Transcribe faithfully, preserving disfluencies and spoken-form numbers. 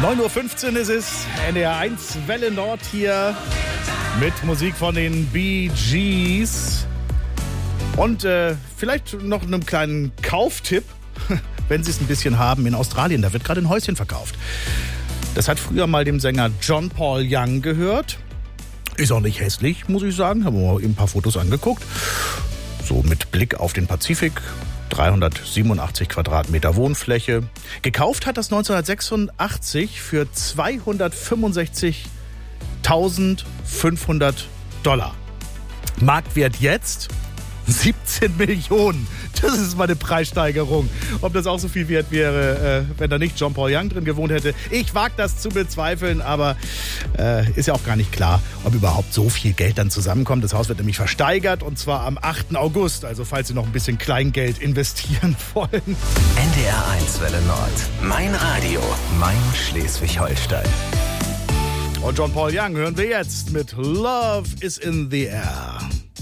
neun Uhr fünfzehn ist es, N D R eins Welle Nord hier mit Musik von den Bee Gees und äh, vielleicht noch einem kleinen Kauftipp, wenn Sie es ein bisschen haben. In Australien, da wird gerade ein Häuschen verkauft. Das hat früher mal dem Sänger John Paul Young gehört. Ist auch nicht hässlich, muss ich sagen. Haben wir ihm ein paar Fotos angeguckt. So mit Blick auf den Pazifik. dreihundertsiebenundachtzig Quadratmeter Wohnfläche. Gekauft hat das neunzehnhundertsechsundachtzig für zweihundertfünfundsechzigtausendfünfhundert Dollar. Marktwert jetzt siebzehn Millionen. Das ist mal eine Preissteigerung. Ob das auch so viel wert wäre, äh, wenn da nicht John Paul Young drin gewohnt hätte. Ich wage das zu bezweifeln, aber äh, ist ja auch gar nicht klar, ob überhaupt so viel Geld dann zusammenkommt. Das Haus wird nämlich versteigert und zwar am achten August. Also falls Sie noch ein bisschen Kleingeld investieren wollen. N D R eins Welle Nord. Mein Radio. Mein Schleswig-Holstein. Und John Paul Young hören wir jetzt mit Love is in the Air.